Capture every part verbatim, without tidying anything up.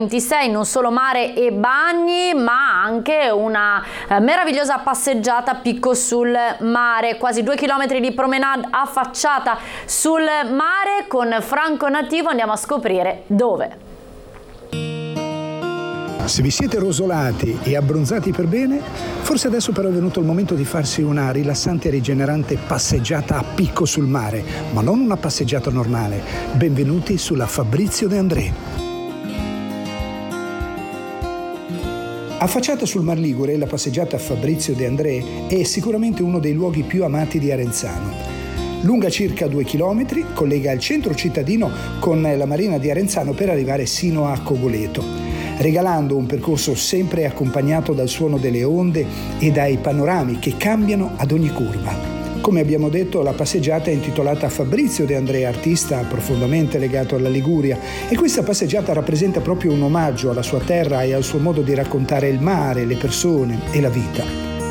ventisei non solo mare e bagni, ma anche una eh, meravigliosa passeggiata a picco sul mare, quasi due chilometri di promenade affacciata sul mare. Con Franco Nativo andiamo a scoprire dove. Se vi siete rosolati e abbronzati per bene, forse adesso però è venuto il momento di farsi una rilassante e rigenerante passeggiata a picco sul mare, ma non una passeggiata normale. Benvenuti sulla Fabrizio De André. Affacciata sul Mar Ligure, la passeggiata Fabrizio De André è sicuramente uno dei luoghi più amati di Arenzano. Lunga circa due chilometri, collega il centro cittadino con la marina di Arenzano per arrivare sino a Cogoleto, regalando un percorso sempre accompagnato dal suono delle onde e dai panorami che cambiano ad ogni curva. Come abbiamo detto, la passeggiata è intitolata a Fabrizio De André, artista profondamente legato alla Liguria, e questa passeggiata rappresenta proprio un omaggio alla sua terra e al suo modo di raccontare il mare, le persone e la vita.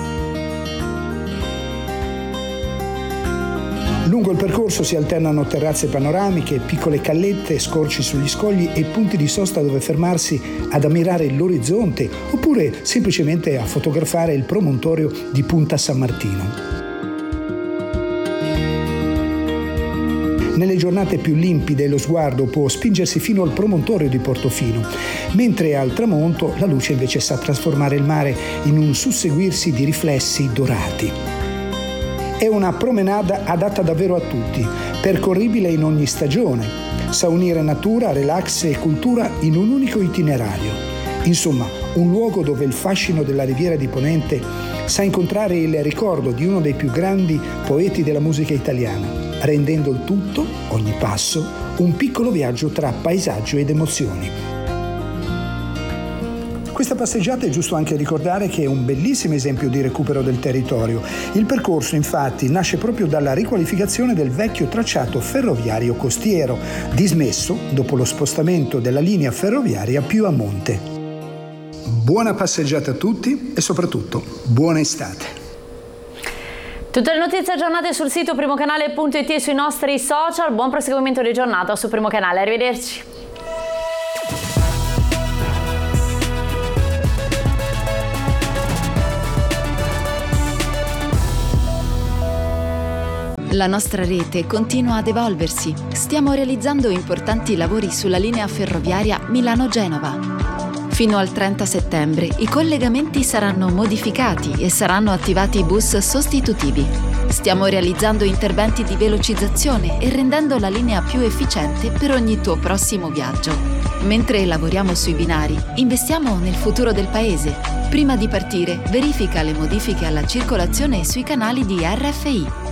Lungo il percorso si alternano terrazze panoramiche, piccole callette, scorci sugli scogli e punti di sosta dove fermarsi ad ammirare l'orizzonte oppure semplicemente a fotografare il promontorio di Punta San Martino. Nelle giornate più limpide lo sguardo può spingersi fino al promontorio di Portofino, mentre al tramonto la luce invece sa trasformare il mare in un susseguirsi di riflessi dorati. È una promenade adatta davvero a tutti, percorribile in ogni stagione, sa unire natura, relax e cultura in un unico itinerario. Insomma, un luogo dove il fascino della Riviera di Ponente sa incontrare il ricordo di uno dei più grandi poeti della musica italiana, rendendo il tutto, ogni passo, un piccolo viaggio tra paesaggio ed emozioni. Questa passeggiata è giusto anche ricordare che è un bellissimo esempio di recupero del territorio. Il percorso, infatti, nasce proprio dalla riqualificazione del vecchio tracciato ferroviario costiero, dismesso dopo lo spostamento della linea ferroviaria più a monte. Buona passeggiata a tutti e soprattutto buona estate. Tutte le notizie aggiornate sul sito primocanale punto it e sui nostri social. Buon proseguimento di giornata su Primo Canale. Arrivederci. La nostra rete continua ad evolversi. Stiamo realizzando importanti lavori sulla linea ferroviaria Milano-Genova. Fino al trenta settembre i collegamenti saranno modificati e saranno attivati bus sostitutivi. Stiamo realizzando interventi di velocizzazione e rendendo la linea più efficiente per ogni tuo prossimo viaggio. Mentre lavoriamo sui binari, investiamo nel futuro del paese. Prima di partire, verifica le modifiche alla circolazione sui canali di R F I.